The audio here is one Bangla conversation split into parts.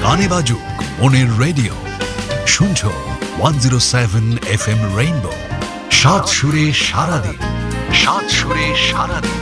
গানে বাজুক মনের রেডিও, শুনছো 107 FM রেইনবো। সাত সুরে সারাদিন, সাত সুরে সারাদিন।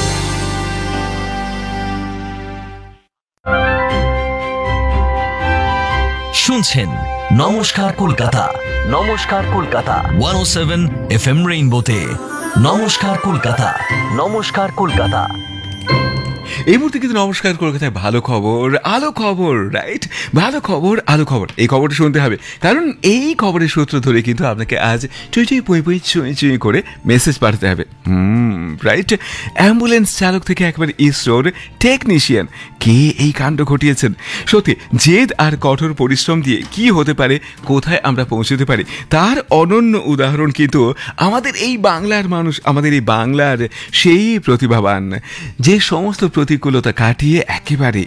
শুনছেন নমস্কার কলকাতা, নমস্কার কলকাতা 107 FM রেইনবোতে। নমস্কার কলকাতা, নমস্কার কলকাতা। এই মুহূর্তে কিন্তু নমস্কার কলকাতায় ভালো খবর, আলো খবর, রাইট? ভালো খবর, আলো খবর, এই খবরটা শুনতে হবে, কারণ এই খবরের সূত্র ধরে কিন্তু আপনাকে আজ চুই করে মেসেজ পাঠাতে হবে। রাইট? অ্যাম্বুলেন্স চালক থেকে একবার ইসরোর টেকনিশিয়ান কে এই কাণ্ড ঘটিয়েছেন। সত্যি জেদ আর কঠোর পরিশ্রম দিয়ে কি হতে পারে, কোথায় আমরা পৌঁছতে পারি, তার অনন্য উদাহরণ কিন্তু আমাদের এই বাংলার মানুষ, আমাদের এই বাংলার সেই প্রতিভাবান যে সমস্ত প্রতিকূলতা কাটিয়ে একেবারে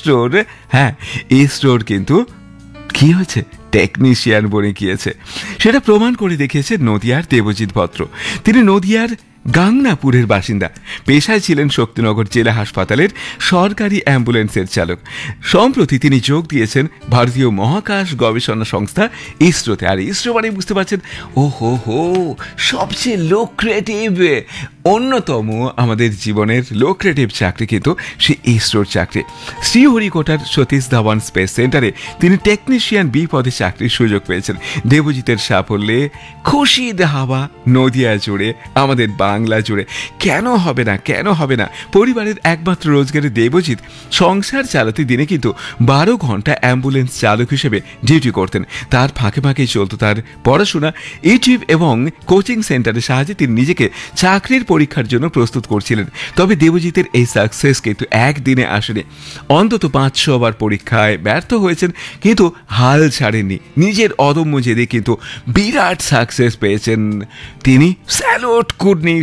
ইসরোর কিন্তু কি হয়েছে, টেকনিশিয়ান বনে গিয়েছে। সেটা প্রমাণ করে দেখিয়েছে নদিয়ার দেবজিৎ ভদ্র। তিনি নদিয়ার গাংনাপুরের বাসিন্দা, পেশায় ছিলেন শক্তিনগর জেলা হাসপাতালের সরকারি অ্যাম্বুলেন্সের চালক। সম্প্রতি তিনি যোগ দিয়েছেন ভারতীয় মহাকাশ গবেষণা সংস্থা ইসরোতে। আর ইসরো মানে বুঝতে পারছেন, সবচেয়ে লোক্রেটিভ, অন্যতম আমাদের জীবনের লোক্রেটিভ চাকরি কিন্তু সে ইসরোর চাকরি। শ্রীহরিকোটার সতীশ ধাওয়ান স্পেস সেন্টারে তিনি টেকনিশিয়ান বি পদে চাকরির সুযোগ পেয়েছেন। দেবজিতের সাফল্যে খুশি হাওয়া নদিয়া জুড়ে, আমাদের বাংলা জুড়ে। কেন হবে না? পরিবারের একমাত্র রোজগারে দেবজিৎ সংসার চালাতে দিনে কিন্তু 12 ঘন্টা অ্যাম্বুলেন্স চালক হিসেবে ডিউটি করতেন। তার ফাঁকে ফাঁকে চলত তার পড়াশোনা, ইউটিউব এবং কোচিং সেন্টারের সাহায্যে তিনি নিজেকে চাকরির পরীক্ষার জন্য প্রস্তুত করছিলেন। তবে দেবজিতের এই সাকসেস কিন্তু একদিনে আসেনি। অন্তত 500 বার পরীক্ষায় ব্যর্থ হয়েছেন, কিন্তু হাল ছাড়েননি। নিজের অদম্য জেদে কিন্তু বিরাট সাকসেস পেয়েছেন তিনি। Salute, good news.